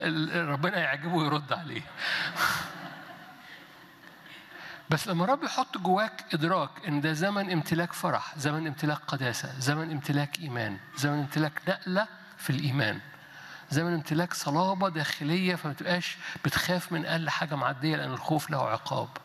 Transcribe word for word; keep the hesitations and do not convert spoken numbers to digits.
ربنا يعجبه يرد عليه. بس لما رب يحط جواك إدراك إن ده زمن امتلاك فرح، زمن امتلاك قداسة، زمن امتلاك إيمان، زمن امتلاك نقلة في الإيمان، زمن امتلاك صلابة داخلية، فما تبقاش بتخاف من أقل حاجة معدية، لأن الخوف له عقاب.